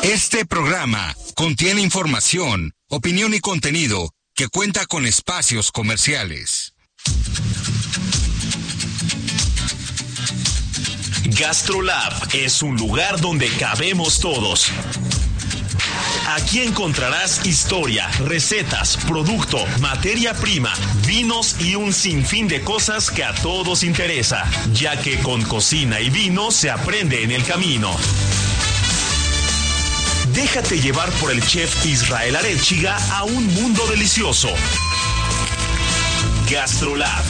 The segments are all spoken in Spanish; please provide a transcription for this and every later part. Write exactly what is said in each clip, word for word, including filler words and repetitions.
Este programa contiene información, opinión y contenido que cuenta con espacios comerciales. GastroLab es un lugar donde cabemos todos. Aquí encontrarás historia, recetas, producto, materia prima, vinos y un sinfín de cosas que a todos interesa, ya que con cocina y vino se aprende en el camino. Déjate llevar por el chef Israel Arechiga a un mundo delicioso. GastroLab.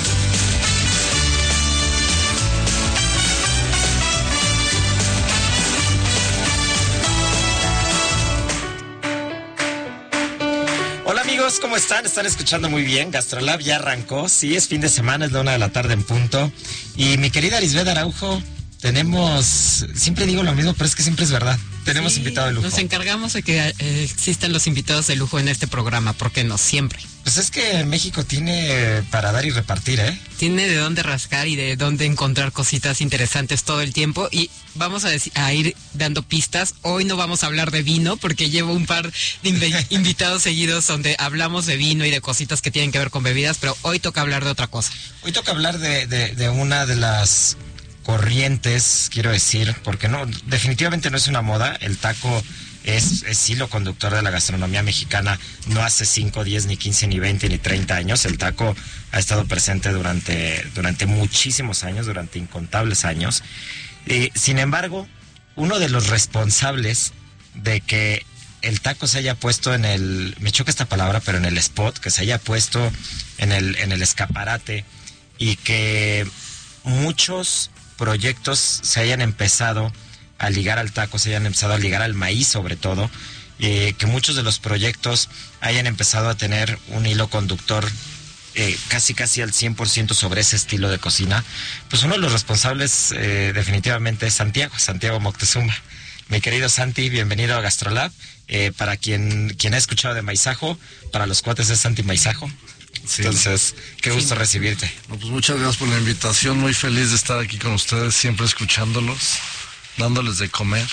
Hola amigos, ¿cómo están? ¿Están escuchando muy bien? GastroLab ya arrancó. Sí, es fin de semana, es la una de la tarde en punto. Y mi querida Lisbeth Araujo, tenemos... Siempre digo lo mismo, pero es que siempre es verdad. Tenemos sí, invitado de lujo. Nos encargamos de que eh, existan los invitados de lujo en este programa, ¿por qué no? Siempre. Pues es que México tiene para dar y repartir, ¿eh? Tiene de dónde rascar y de dónde encontrar cositas interesantes todo el tiempo. Y vamos a, a ir dando pistas. Hoy no vamos a hablar de vino, porque llevo un par de inv- invitados seguidos donde hablamos de vino y de cositas que tienen que ver con bebidas, pero hoy toca hablar de otra cosa. Hoy toca hablar de, de, de una de las corrientes, quiero decir, porque no, definitivamente no es una moda. El taco es, es hilo conductor de la gastronomía mexicana, no hace cinco, diez, ni quince, ni veinte, ni treinta años. El taco ha estado presente durante, durante muchísimos años, durante incontables años. Y, sin embargo, uno de los responsables de que el taco se haya puesto en el, me choca esta palabra, pero en el spot, que se haya puesto en el, en el escaparate, y que muchos proyectos se hayan empezado a ligar al taco, se hayan empezado a ligar al maíz sobre todo, eh, que muchos de los proyectos hayan empezado a tener un hilo conductor eh, casi casi al cien por ciento sobre ese estilo de cocina. Pues uno de los responsables eh, definitivamente es Santiago, Santiago Moctezuma. Mi querido Santi, bienvenido a GastroLab. Eh, para quien, quien ha escuchado de Maizajo, para los cuates es Santi Maizajo. Sí. Entonces, qué gusto sí. recibirte. No, pues muchas gracias por la invitación, muy feliz de estar aquí con ustedes, siempre escuchándolos, dándoles de comer.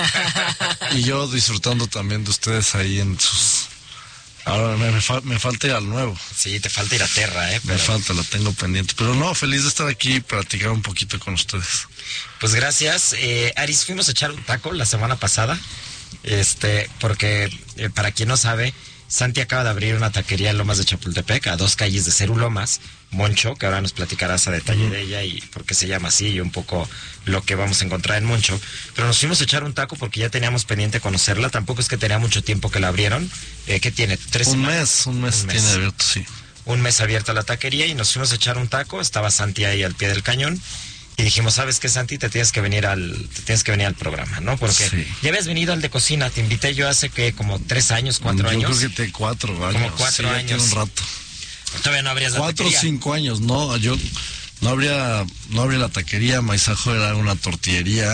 Y yo disfrutando también de ustedes ahí en sus... Ahora me, me, fa... me falta ir al nuevo. Sí, te falta ir a Terra, ¿eh? Pero... Me falta, lo tengo pendiente. Pero no, feliz de estar aquí y platicar un poquito con ustedes. Pues gracias. Eh, Aris, fuimos a echar un taco la semana pasada, este, porque eh, para quien no sabe... Santi acaba de abrir una taquería en Lomas de Chapultepec, a dos calles de Ceru Lomas, Moncho, que ahora nos platicarás a detalle de ella y por qué se llama así y un poco lo que vamos a encontrar en Moncho. Pero nos fuimos a echar un taco porque ya teníamos pendiente conocerla, tampoco es que tenía mucho tiempo que la abrieron. Eh, ¿Qué tiene? ¿Tres un semanas? Mes, un mes, un mes tiene abierto, sí. Un mes abierta la taquería y nos fuimos a echar un taco, estaba Santi ahí al pie del cañón. Y dijimos, ¿sabes qué, Santi? Te tienes que venir al, te tienes que venir al programa, ¿no? Porque sí. Ya habías venido al de cocina, te invité yo hace que como tres años, cuatro yo años. Yo creo que te cuatro años. Como cuatro sí, años. un rato. Todavía no abrías la cuatro taquería. Cuatro o cinco años, no, yo no abría, no abría la taquería, Maizajo era una tortillería,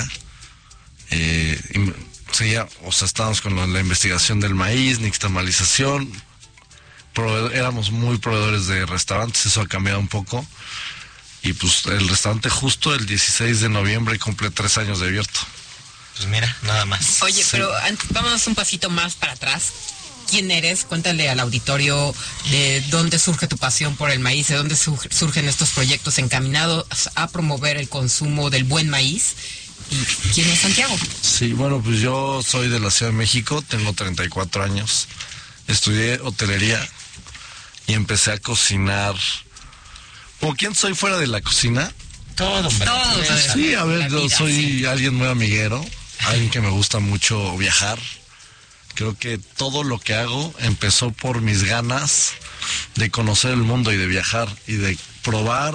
eh, seguía, o sea, estábamos con la, la investigación del maíz, nixtamalización, proveedor, éramos muy proveedores de restaurantes, eso ha cambiado un poco. Y pues el restaurante justo el dieciséis de noviembre cumple tres años de abierto. Pues mira, nada más. Oye, sí. Pero antes, vámonos un pasito más para atrás. ¿Quién eres? Cuéntale al auditorio de dónde surge tu pasión por el maíz, de dónde surgen estos proyectos encaminados a promover el consumo del buen maíz. ¿Y quién es Santiago? Sí, bueno, pues yo soy de la Ciudad de México, tengo treinta y cuatro años. Estudié hotelería y empecé a cocinar... ¿Como quién soy fuera de la cocina? Todo, hombre. Todo. Sí, a ver, yo vida, soy sí. alguien muy amiguero, alguien que me gusta mucho viajar. Creo que todo lo que hago empezó por mis ganas de conocer el mundo y de viajar y de probar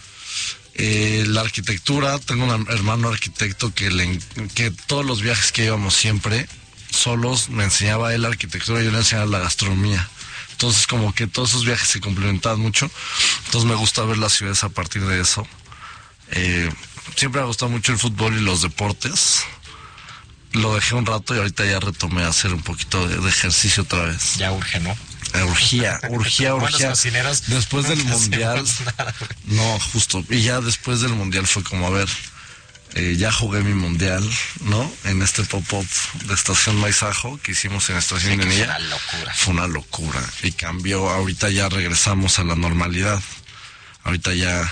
eh, la arquitectura. Tengo un hermano arquitecto que, le, que todos los viajes que íbamos siempre, solos, me enseñaba él la arquitectura y yo le enseñaba la gastronomía. Entonces como que todos esos viajes se complementaban mucho. Entonces me gusta ver las ciudades a partir de eso. Eh, siempre me ha gustado mucho el fútbol y los deportes. Lo dejé un rato y ahorita ya retomé a hacer un poquito de, de ejercicio otra vez. Ya urge, ¿no? Urgía, urgía, urgía. Después del mundial. No, justo. Y ya después del mundial fue como, a ver, Eh, ya jugué mi mundial, ¿no? En este pop-up de Estación Maizajo que hicimos en Estación Sí, que India. fue una locura. Fue una locura. Y cambió, ahorita ya regresamos a la normalidad. Ahorita ya...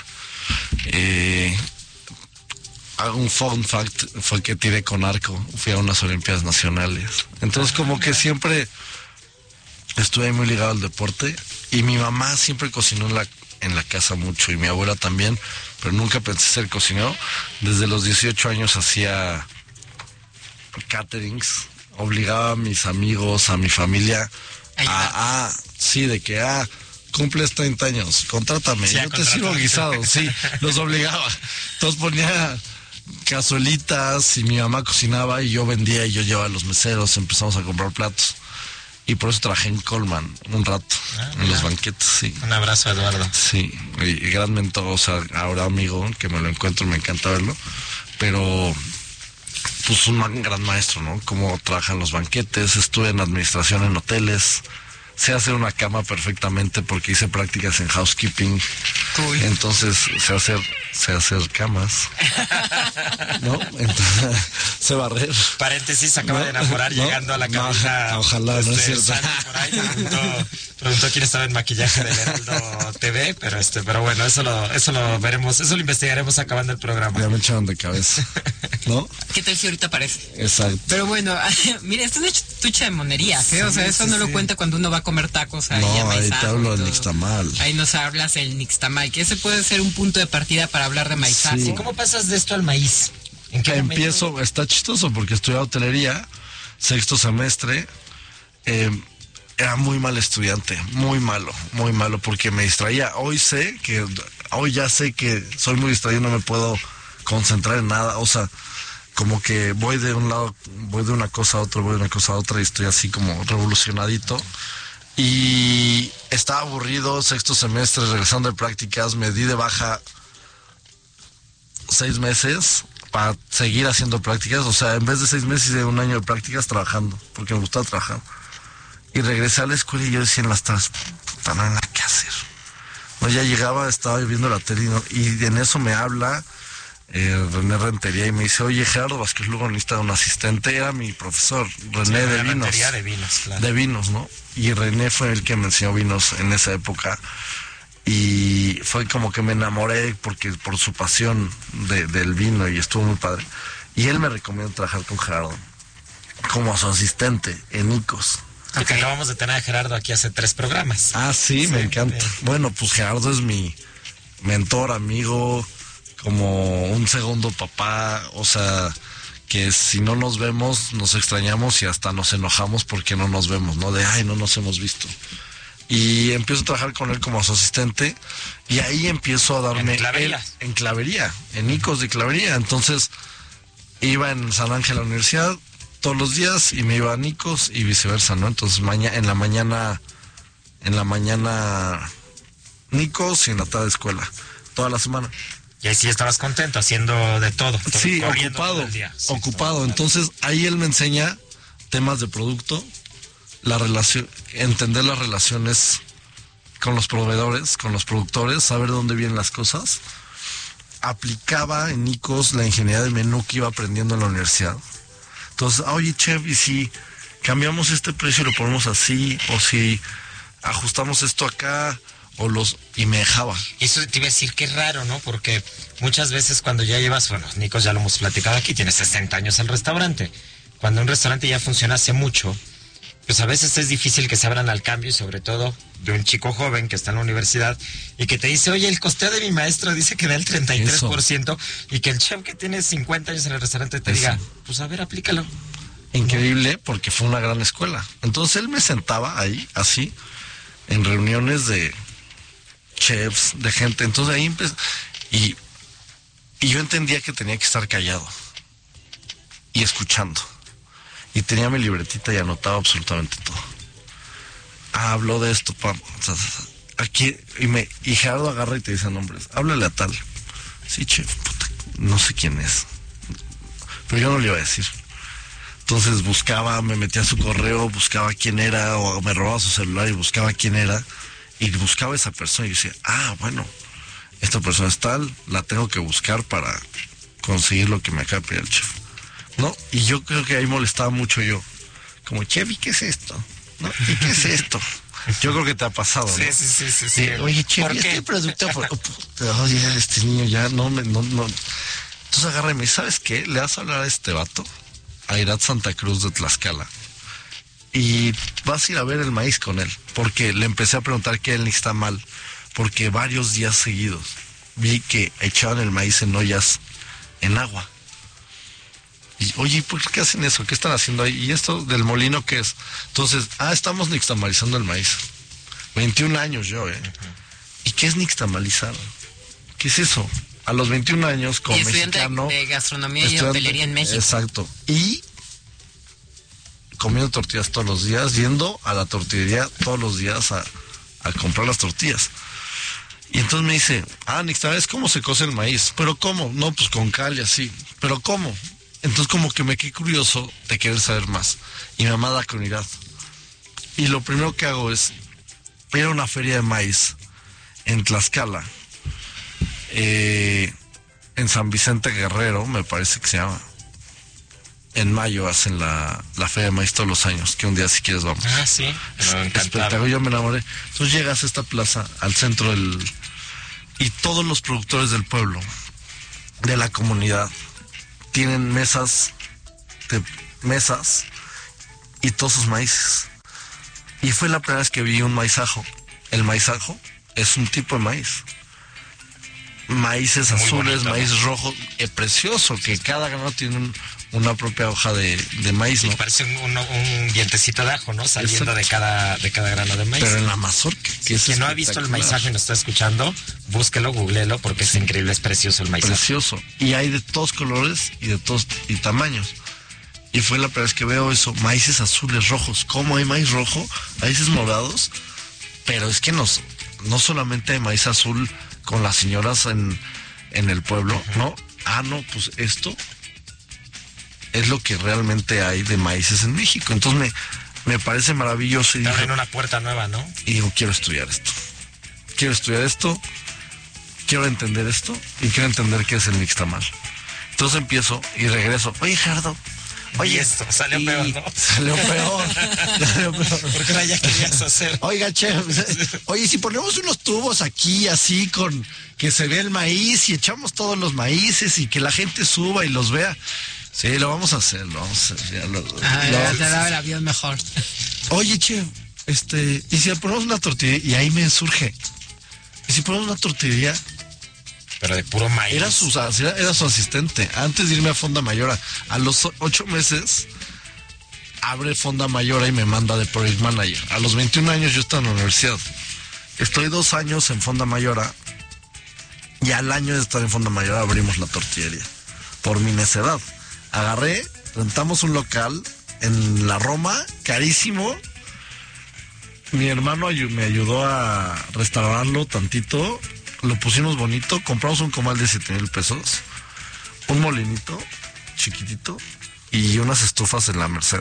Eh, un fun fact fue que tiré con arco. Fui a unas Olimpiadas Nacionales. Entonces como que siempre estuve muy ligado al deporte. Y mi mamá siempre cocinó en la, en la casa mucho. Y mi abuela también. Pero nunca pensé ser cocinero. Desde los dieciocho años hacía caterings, obligaba a mis amigos, a mi familia a, a sí, de que, ah, cumples treinta años, contrátame, Sí, yo te sirvo guisado, sí, los obligaba. Entonces ponía cazuelitas y mi mamá cocinaba y yo vendía y yo llevaba a los meseros, empezamos a comprar platos. Y por eso trabajé en Coleman un rato, ah, en los banquetes, sí. Un abrazo a Eduardo. Sí, y, y gran mentor, o sea, ahora amigo, que me lo encuentro, me encanta verlo, pero pues un gran maestro, ¿no? Cómo trabajan los banquetes, estuve en administración en hoteles, sé hacer una cama perfectamente porque hice prácticas en housekeeping. Cool. Entonces sé hacer, sé hacer camas, ¿no? Entonces, sé barrer. Paréntesis, se acaba ¿no? de enamorar ¿no? llegando a la no, cabina. Ojalá, este, no es cierto. Sandy por ahí preguntó, preguntó quién estaba en maquillaje de Heraldo T V, pero este, pero bueno, eso lo, eso lo veremos, eso lo investigaremos acabando el programa. Ya me echaron de cabeza, ¿no? ¿Qué tal si ahorita aparece? Exacto. Pero bueno, mira, esto es una estucha de monerías, ¿eh? Sí, o sea, eso sí, no sí. lo cuenta cuando uno va a comer tacos ahí no, a Maizajo. Ahí te hablo del nixtamal. Ahí nos hablas el nixtamal, que ese puede ser un punto de partida para hablar de Maizajo. Sí. ¿Cómo pasas de esto al maíz? ¿En qué Empiezo, momento? Está chistoso porque estudié hotelería, sexto semestre, eh, era muy mal estudiante, muy malo, muy malo porque me distraía. Hoy sé que, hoy ya sé que soy muy distraído, no me puedo concentrar en nada, o sea, como que voy de un lado, voy de una cosa a otra, voy de una cosa a otra y estoy así como revolucionadito. Y estaba aburrido, sexto semestre, regresando de prácticas, me di de baja seis meses para seguir haciendo prácticas, o sea, en vez de seis meses hice un año de prácticas trabajando, porque me gustaba trabajar. Y regresé a la escuela y yo decía en las tardes, puta, no hay nada que hacer. No, ya llegaba, estaba viendo la tele y, no, y en eso me habla eh, René Rentería y me dice, oye, Gerardo Vázquez Lugo necesita un asistente. Era mi profesor, René sí, de Vinos. de vinos, claro. De vinos, ¿no? Y René fue el que me enseñó vinos en esa época. Y fue como que me enamoré porque por su pasión de, del vino y estuvo muy padre. Y él me recomendó trabajar con Gerardo como su asistente en Icos. Que okay. Acabamos de tener a Gerardo aquí hace tres programas. Ah, sí, sí me encanta. Sí. Bueno, pues Gerardo es mi mentor, amigo, como un segundo papá, o sea, que si no nos vemos nos extrañamos y hasta nos enojamos porque no nos vemos, ¿no? De, ay, no nos hemos visto. Y empiezo a trabajar con él como su asistente y ahí empiezo a darme... ¿En clavería? Él, en clavería, en Icos de clavería. Entonces iba en San Ángel a la universidad todos los días y me iba a Icos y viceversa, ¿no? Entonces maña, en la mañana, en la mañana Icos y en la tarde escuela, toda la semana. Y ahí sí estabas contento, haciendo de todo. todo sí, ocupado, todo el día. Sí, ocupado. Todo. Entonces ahí él me enseña temas de producto, la relación, entender las relaciones con los proveedores, con los productores, saber dónde vienen las cosas. Aplicaba en Icos la ingeniería de menú que iba aprendiendo en la universidad. Entonces, oye, chef, ¿y si cambiamos este precio y lo ponemos así? O si ajustamos esto acá, o los... Y me dejaba. Y eso te iba a decir que es raro, ¿no? Porque muchas veces cuando ya llevas, bueno, Nicos ya lo hemos platicado aquí, tiene sesenta años el restaurante. Cuando un restaurante ya funciona hace mucho, pues a veces es difícil que se abran al cambio, y sobre todo de un chico joven que está en la universidad y que te dice, oye, el costeo de mi maestro dice que da el treinta y tres por ciento Eso. Y que el chef que tiene cincuenta años en el restaurante te Eso. diga, pues a ver, aplícalo. Increíble, ¿no? Porque fue una gran escuela. Entonces él me sentaba ahí, así, en reuniones de chefs, de gente. Entonces ahí empecé, y, y yo entendía que tenía que estar callado y escuchando. Y tenía mi libretita y anotaba absolutamente todo. Ah, habló de esto, pam. Aquí, y, me, y Gerardo agarra y te dice nombres. Háblale a tal. Sí, chef, puta, no sé quién es. Pero yo no le iba a decir. Entonces buscaba, me metía a su correo, buscaba quién era, o me robaba su celular y buscaba quién era. Y buscaba a esa persona y decía, ah, bueno, esta persona es tal, la tengo que buscar para conseguir lo que me acaba de pedir el chef, ¿no? Y yo creo que ahí molestaba mucho yo, como, chef, ¿y qué es esto? ¿No? ¿Y qué es esto? Yo creo que te ha pasado, ¿no? Sí, sí, sí, sí, sí. Eh, Oye, chef, ¿por ¿y qué? este producto? Por... Oh, puta, oye, este niño ya no me, no, no. Entonces agarra y me dice, ¿sabes qué? Le vas a hablar a este vato, a Irat Santa Cruz de Tlaxcala, y vas a ir a ver el maíz con él, porque le empecé a preguntar qué él está mal, porque varios días seguidos vi que echaban el maíz en ollas en agua. Y, oye, ¿por qué hacen eso? ¿Qué están haciendo ahí? ¿Y esto del molino qué es? Entonces, ah, estamos nixtamalizando el maíz. veintiún años yo, ¿eh? Uh-huh. ¿Y qué es nixtamalizar? ¿Qué es eso? A los veintiún años, como y estudiante mexicano... de gastronomía y hotelería en México. Exacto. Y comiendo tortillas todos los días, yendo a la tortillería todos los días a, a comprar las tortillas. Y entonces me dice, ah, nixtamalizar es cómo se cose el maíz. ¿Pero cómo? No, pues con cal y así. ¿Pero cómo? Entonces como que me quedé curioso de querer saber más. Y mi mamá da con Irat. Y lo primero que hago es ir a una feria de maíz en Tlaxcala. Eh, en San Vicente Guerrero, me parece que se llama. En mayo hacen la, la feria de maíz todos los años, que un día si quieres vamos. Ah, sí. Me encantaba. Yo me enamoré. Entonces llegas a esta plaza, al centro del... Y todos los productores del pueblo, de la comunidad, tienen mesas, de, mesas y todos sus maíces. Y fue la primera vez que vi un maizajo. El maizajo es un tipo de maíz. Maíces muy azules, bonito, maíz ¿no? rojo, es precioso, que cada grano tiene un, una propia hoja de, de maíz, sí, ¿no? Parece un, un, un dientecito de ajo, ¿no? Saliendo de cada, de cada grano de maíz. Pero en la mazorca. Que sí, quien no ha visto el maizajo y nos está escuchando, búsquelo, googleelo, porque sí. Es increíble, es precioso el maizajo. Precioso. Y hay de todos colores y de todos y tamaños. Y fue la primera vez que veo eso, maíces azules, rojos. ¿Cómo hay maíz rojo? Maíces morados. Pero es que nos, no solamente hay maíz azul con las señoras en, en el pueblo, uh-huh. ¿no? Ah, no, pues esto es lo que realmente hay de maíces en México. Entonces me, me parece maravilloso. Y te abren una puerta nueva, ¿no? Y digo, quiero estudiar esto. Quiero estudiar esto, quiero entender esto y quiero entender qué es el nixtamal. Entonces empiezo y regreso. Oye, Gerardo, oye, esto salió y... peor, ¿no? Salió peor. Salió peor. Porque ahora ya querías hacer. Oiga, chef, oye, si ponemos unos tubos aquí así con que se vea el maíz y echamos todos los maíces y que la gente suba y los vea. Sí, lo vamos a hacer, lo vamos a hacer. Ya lo, ah, lo, te daba el avión mejor. Oye, chef, este, y si ponemos una tortilla, y ahí me surge. Y si ponemos una tortillería. Pero de puro maíz. Era su, era, era su asistente. Antes de irme a Fonda Mayora, a los ocho meses, abre Fonda Mayora y me manda de Project Manager. A los veintiún años yo estaba en la universidad. Estoy dos años en Fonda Mayora y al año de estar en Fonda Mayora abrimos la tortillería. Por mi necedad. Agarré, rentamos un local en la Roma, carísimo. Mi hermano me ayudó a restaurarlo tantito. Lo pusimos bonito, compramos un comal de siete mil pesos, un molinito chiquitito y unas estufas en la Merced.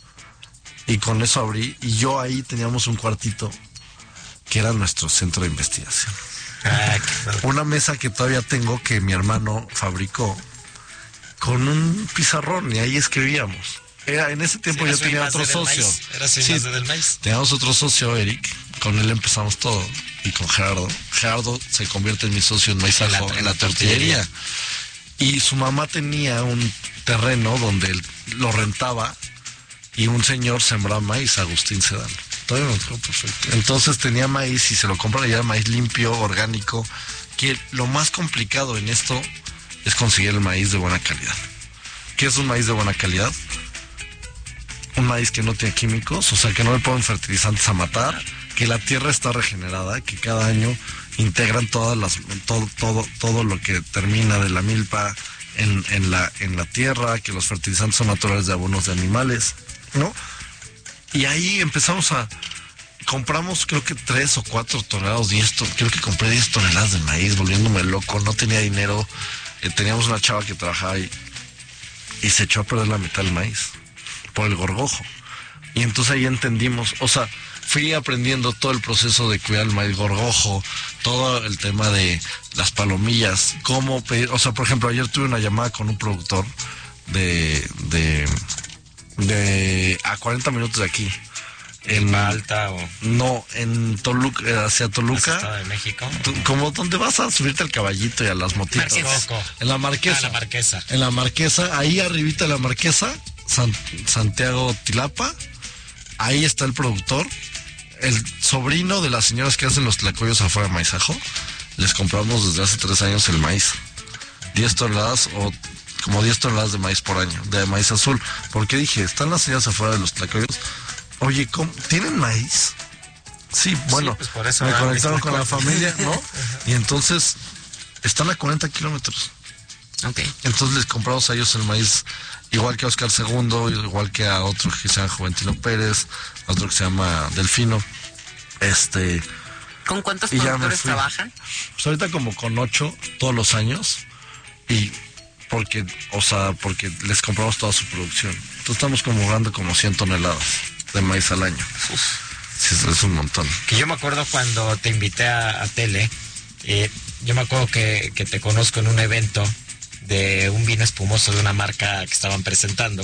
Y con eso abrí, y yo ahí teníamos un cuartito que era nuestro centro de investigación. Ah, una mesa que todavía tengo que mi hermano fabricó con un pizarrón y ahí escribíamos. Era, en ese tiempo sí, yo tenía otro socio. Era sí, del maíz. Teníamos otro socio, Eric, con él empezamos todo. Y con Gerardo. Gerardo se convierte en mi socio en Maizajo, en la, en la tortillería. tortillería. Y su mamá tenía un terreno donde él lo rentaba y un señor sembraba maíz, Agustín Sedano. Todavía me quedó perfecto. Entonces tenía maíz y se lo compraba, y era maíz limpio, orgánico. Que lo más complicado en esto es conseguir el maíz de buena calidad. ¿Qué es un maíz de buena calidad? Un maíz que no tiene químicos, o sea, que no le ponen fertilizantes a matar, que la tierra está regenerada, que cada año integran todas las, todo, todo, todo lo que termina de la milpa en, en, la, en la tierra, que los fertilizantes son naturales de abonos de animales, ¿no? Y ahí empezamos a, compramos creo que tres o cuatro toneladas, diez, creo que compré diez toneladas de maíz, volviéndome loco, no tenía dinero, eh, teníamos una chava que trabajaba ahí y se echó a perder la mitad del maíz por el gorgojo. Y entonces ahí entendimos, o sea, fui aprendiendo todo el proceso de cuidar el maíz gorgojo, todo el tema de las palomillas, cómo pedir, o sea, por ejemplo, ayer tuve una llamada con un productor de, de, de a cuarenta minutos de aquí. ¿En Malta o...? No, en Toluca, hacia Toluca. ¿Estado de México? Como donde vas a subirte al caballito y a las motitas. Marquesa. En la Marquesa. Ah, la Marquesa. En la Marquesa, ahí arribita de la Marquesa, San, Santiago Tilapa, ahí está el productor, el sobrino de las señoras que hacen los tlacoyos afuera de Maizajo. Les compramos desde hace tres años el maíz. diez toneladas o como diez toneladas de maíz por año, de maíz azul. Porque dije, están las señoras afuera de los tlacoyos. Oye, ¿cómo? ¿Tienen maíz? Sí, bueno, sí, pues por eso me me conectaron con la cuenta. familia, ¿no? Y entonces están a cuarenta kilómetros. Ok. Entonces les compramos a ellos el maíz, igual que a Oscar segundo, igual que a otro que se llama Juventino Pérez, a otro que se llama Delfino. Este. ¿Con cuántos y ya me productores fui. trabajan? Pues ahorita como con ocho todos los años. Y porque, o sea, porque les compramos toda su producción. Entonces estamos como jugando como cien toneladas de maíz al año. Sí, eso es un montón. Que yo me acuerdo cuando te invité a, a tele, eh, yo me acuerdo que, que te conozco en un evento de un vino espumoso de una marca que estaban presentando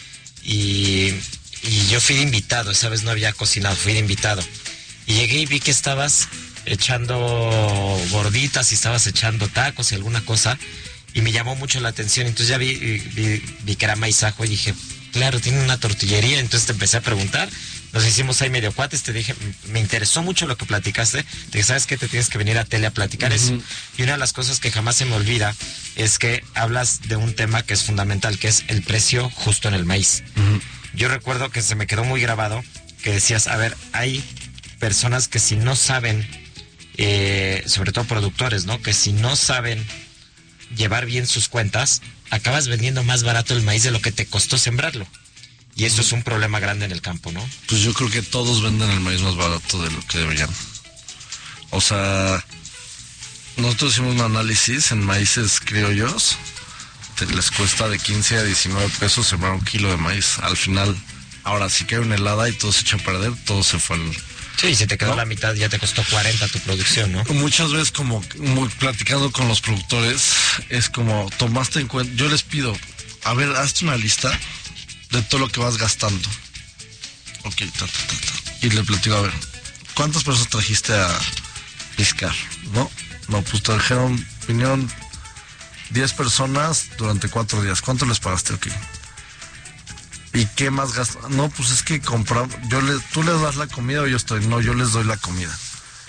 y, y yo fui de invitado, esa vez no había cocinado, fui de invitado. Y llegué y vi que estabas echando gorditas y estabas echando tacos y alguna cosa y me llamó mucho la atención. Entonces ya vi, vi, vi que era Maizajo y dije, claro, tiene una tortillería. Entonces te empecé a preguntar, nos hicimos ahí medio cuates, te dije, me interesó mucho lo que platicaste, te dije, ¿sabes qué? Te tienes que venir a tele a platicar uh-huh. eso. Y una de las cosas que jamás se me olvida es que hablas de un tema que es fundamental, que es el precio justo en el maíz. Uh-huh. Yo recuerdo que se me quedó muy grabado, que decías, a ver, hay personas que si no saben, eh, sobre todo productores, ¿no? Que si no saben llevar bien sus cuentas, acabas vendiendo más barato el maíz de lo que te costó sembrarlo. Y eso es un problema grande en el campo, ¿no? Pues yo creo que todos venden el maíz más barato de lo que deberían. O sea, nosotros hicimos un análisis en maíces criollos. Te les cuesta de quince a diecinueve pesos sembrar un kilo de maíz. Al final, ahora sí que hay una helada y todo se echa a perder, todo se fue al... Sí, si te quedó ¿no? la mitad ya te costó cuarenta tu producción, ¿no? Muchas veces como muy, platicando con los productores, es como tomaste en cuenta, yo les pido, a ver, hazte una lista de todo lo que vas gastando. Ok, ta, ta, ta, ta. Y le platico, a ver, ¿cuántas personas trajiste a piscar? ¿No? No, pues trajeron, vinieron diez personas durante cuatro días. ¿Cuánto les pagaste? Ok. ¿Y qué más gastas? No, pues es que compramos, yo le, tú les das la comida o yo estoy, no, yo les doy la comida.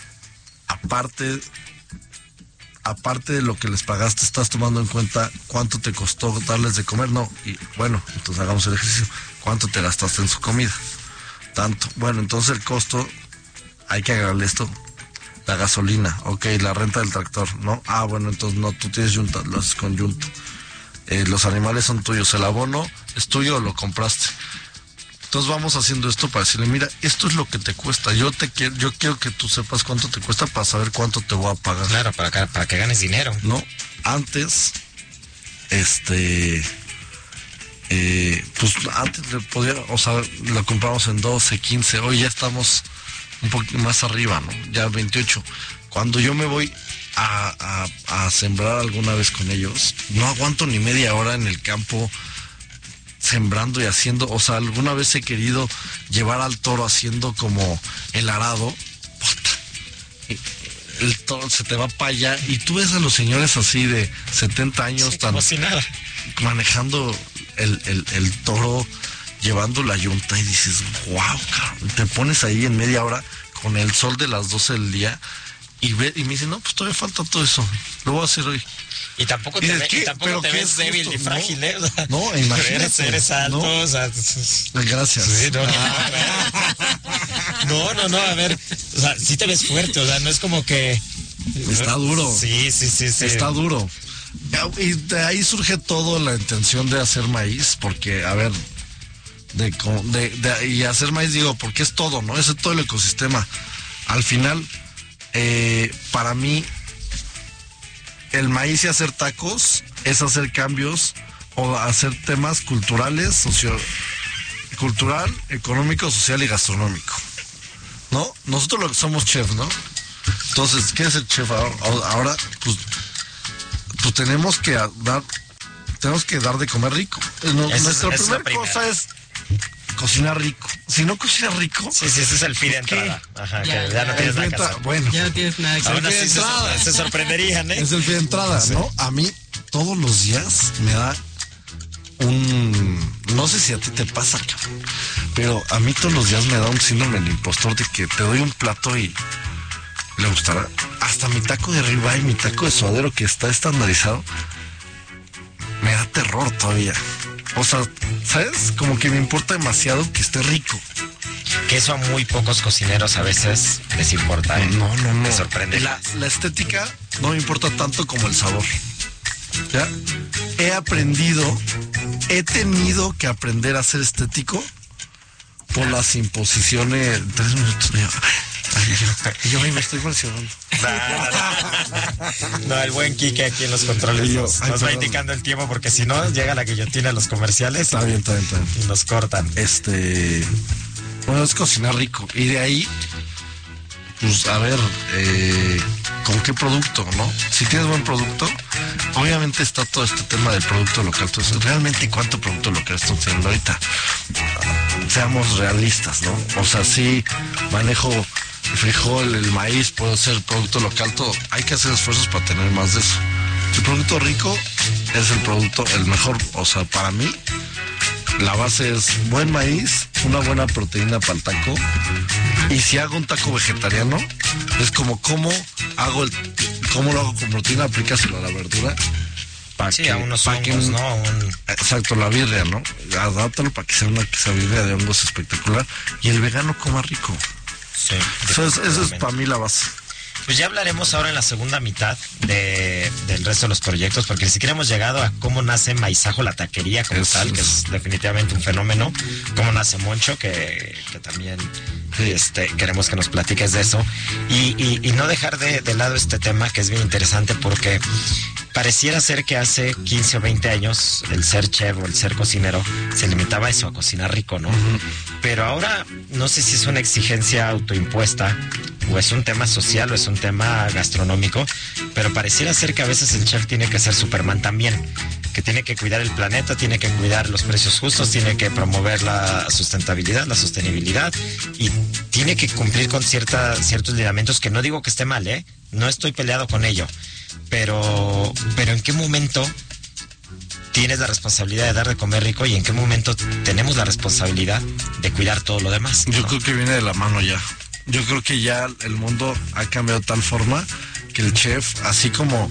Aparte, aparte de lo que les pagaste, estás tomando en cuenta cuánto te costó darles de comer, no, y bueno, entonces hagamos el ejercicio, cuánto te gastaste en su comida, tanto, bueno, entonces el costo, hay que agregarle esto, la gasolina, ok, la renta del tractor, ¿no? Ah, bueno, entonces no, tú tienes yunta, lo haces con yunta. Eh, los animales son tuyos, el abono es tuyo o lo compraste. Entonces vamos haciendo esto para decirle, mira, esto es lo que te cuesta, yo te quiero, yo quiero que tú sepas cuánto te cuesta para saber cuánto te voy a pagar. Claro, para que, para que ganes dinero. No, antes, este, eh, pues antes le podía, o sea, lo compramos en doce, quince, hoy ya estamos un poquito más arriba, ¿no? Ya veintiocho. Cuando yo me voy a, a, a sembrar alguna vez con ellos, no aguanto ni media hora en el campo sembrando y haciendo, o sea, alguna vez he querido llevar al toro haciendo como el arado, puta, el toro se te va para allá y tú ves a los señores así de setenta años sí, tan, como si nada, manejando el, el, el toro, llevando la yunta y dices, wow, cabrón, te pones ahí en media hora con el sol de las doce del día y ve, y me dice, no, pues todavía falta todo eso, lo voy a hacer hoy. Y tampoco ¿Y te, de ve, qué? y tampoco te ¿Qué ves es débil justo? ni frágil, ¿eh? O sea, No, imagínate. Eres, eres alto, no. o sea... Gracias. Sí, no, no, no, no, no, a ver, o sea, sí te ves fuerte, o sea, no es como que... Está duro. Sí, sí, sí, sí. Está duro. Y de ahí surge todo la intención de hacer maíz, porque, a ver, de, de, de y hacer maíz, digo, porque es todo, ¿no? Es todo el ecosistema. Al final, eh, para mí, el maíz y hacer tacos es hacer cambios o hacer temas culturales, socio, cultural, económico, social y gastronómico, ¿no? Nosotros lo que somos chefs, ¿no? Entonces, ¿qué es el chef ahora? Ahora, pues, pues tenemos que dar, tenemos que dar de comer rico. No, Esa nuestra es- esa es la primera cosa primera. es cocinar rico. Si no cocinas rico, Sí, sí, ese es el fin de ¿qué? entrada. Ajá, Ya, que ya no ya. tienes el nada que entra- hacer. bueno, Ya no tienes nada que Aún hacer. así se, entrada. se sorprenderían, ¿eh? es el pie de entrada, ¿no? A mí todos los días me da un... No sé si a ti te pasa, cabrón, pero a mí todos los días me da un síndrome del impostor de que te doy un plato y le gustará. Hasta mi taco de ribeye, mi taco de suadero que está estandarizado, me da terror todavía. O sea, ¿sabes? Como que me importa demasiado que esté rico. Que eso a muy pocos cocineros a veces les importa, ¿eh? No, no, no. Te sorprende. La, la estética no me importa tanto como el sabor. ¿Ya? He aprendido, he tenido que aprender a ser estético por las imposiciones. Tres minutos, me digo, ay, yo, yo, ay, me estoy mencionando. No, no, no. No, el buen Quique aquí en los controles Y yo, nos, ay, nos va perdón. indicando el tiempo porque si no llega la guillotina a los comerciales Está bien, está bien, está bien. y nos cortan. Este, bueno, es cocinar rico. Y de ahí, pues a ver, eh, ¿con qué producto, no? Si tienes buen producto, obviamente está todo este tema del producto local. Entonces, realmente, ¿cuánto producto local estamos teniendo ahorita? Seamos realistas, ¿no? O sea, sí, manejo el frijol, el maíz, puedo ser producto local, todo. Hay que hacer esfuerzos para tener más de eso. El producto rico es el producto, el mejor, o sea, para mí, la base es buen maíz, una buena proteína para el taco. Y si hago un taco vegetariano, es como cómo hago el, cómo lo hago con proteína, aplicárselo a la verdura. Para Sí, a unos hongos, ¿no? A un- Exacto, la birria, ¿no? Adáptalo para que sea una que sea birria de hongos espectacular. Y el vegano coma rico. Sí, Eso es, eso es definitivamente. para mí la base. Pues ya hablaremos ahora en la segunda mitad de, del resto de los proyectos, porque ni siquiera hemos llegado a cómo nace Maizajo, la taquería como Es- tal, que es definitivamente un fenómeno, cómo nace Moncho, que, que también Sí. este, queremos que nos platiques de eso, y, y, y no dejar de, de lado este tema que es bien interesante porque pareciera ser que hace quince o veinte años el ser chef o el ser cocinero se limitaba a eso, a cocinar rico, ¿no? Pero ahora no sé si es una exigencia autoimpuesta o es un tema social o es un tema gastronómico, pero pareciera ser que a veces el chef tiene que ser Superman también, que tiene que cuidar el planeta, tiene que cuidar los precios justos, tiene que promover la sustentabilidad, la sostenibilidad y tiene que cumplir con cierta, ciertos lineamientos que no digo que esté mal, ¿eh? No estoy peleado con ello, pero, pero ¿en qué momento tienes la responsabilidad de dar de comer rico y en qué momento tenemos la responsabilidad de cuidar todo lo demás? Yo ¿no? creo que viene de la mano ya. Yo creo que ya el mundo ha cambiado de tal forma que el chef, así como,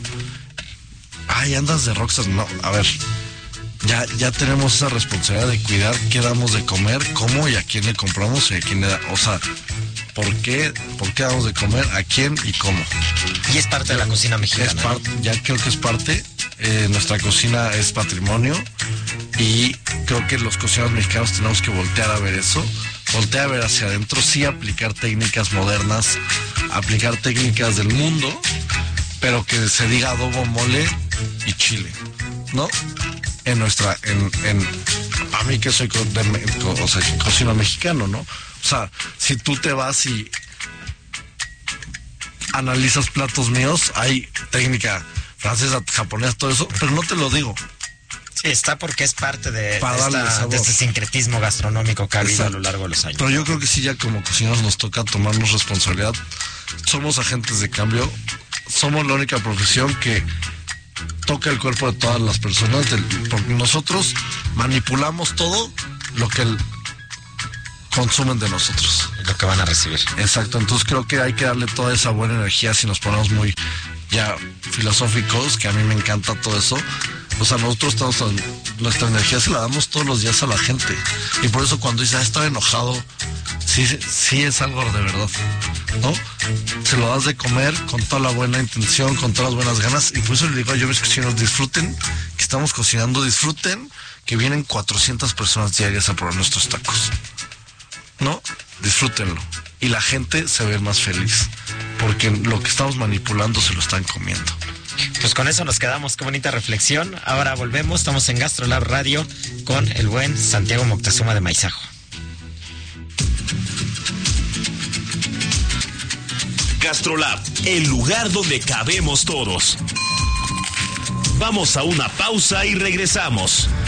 ay, andas de rockstar, no, a ver, ya, ya tenemos esa responsabilidad de cuidar qué damos de comer, cómo y a quién le compramos y a quién le da, o sea, ¿por qué, por qué damos de comer, a quién y cómo? Y es parte de la cocina Es mexicana. ¿no? parte, ya creo que es parte, eh, nuestra cocina es patrimonio y creo que los cocineros mexicanos tenemos que voltear a ver eso, voltear a ver hacia adentro, sí aplicar técnicas modernas, aplicar técnicas del mundo, pero que se diga adobo, mole y chile, ¿no? En nuestra, en, en a mí que soy co- de, me- co- o sea, cocino mexicano, ¿no? O sea, si tú te vas y analizas platos míos, hay técnica francesa, japonesa, todo eso, pero no te lo digo. Sí, está porque es parte de, Para de darle esta- sabor. de este sincretismo gastronómico que ha habido Exacto. a lo largo de los años. Pero yo creo que sí, ya como cocineros nos toca tomarnos responsabilidad. Somos agentes de cambio. Somos la única profesión que toca el cuerpo de todas las personas. Del, porque nosotros manipulamos todo lo que el- consumen de nosotros. Lo que van a recibir. Exacto, entonces creo que hay que darle toda esa buena energía si nos ponemos muy ya filosóficos, que a mí me encanta todo eso. O sea, nosotros estamos, nuestra energía se la damos todos los días a la gente. Y por eso cuando dice, ah, estoy enojado, sí, sí es algo de verdad, ¿no? Se lo das de comer con toda la buena intención, con todas las buenas ganas. Y por eso le digo a yo mis cocineros, disfruten que estamos cocinando, disfruten que vienen cuatrocientas personas diarias a probar nuestros tacos, ¿no? Disfrútenlo. Y la gente se ve más feliz, porque lo que estamos manipulando se lo están comiendo. Pues con eso nos quedamos, qué bonita reflexión. Ahora volvemos, estamos en GastroLab Radio con el buen Santiago Moctezuma de Maizajo. GastroLab, el lugar donde cabemos todos. Vamos a una pausa y regresamos.